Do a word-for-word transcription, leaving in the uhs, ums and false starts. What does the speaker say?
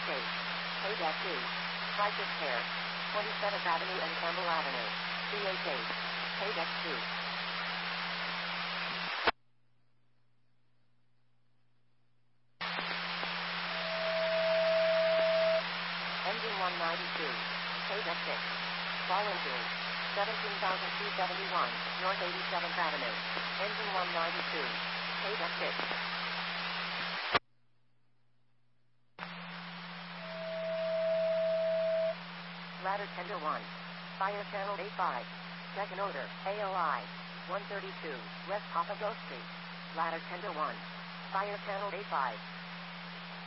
eight. Paydeck two. Crisis Care. twenty-seventh Avenue and Campbell Avenue. C H eight. Paydeck two. Engine one ninety-two. Paydeck six. Fall injury. seventeen thousand two hundred seventy-one, North eighty-seventh Avenue. Engine one ninety-two. Paydeck six. Ladder Tender one. Fire Channel A five. Second Order, A O I. one thirty-two, West Papago Street. Ladder Tender one. Fire Channel A five.